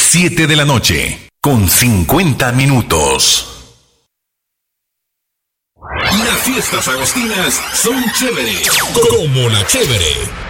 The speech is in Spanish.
7 de la noche, con 50 minutos. Las fiestas agostinas son chéveres, como la chévere.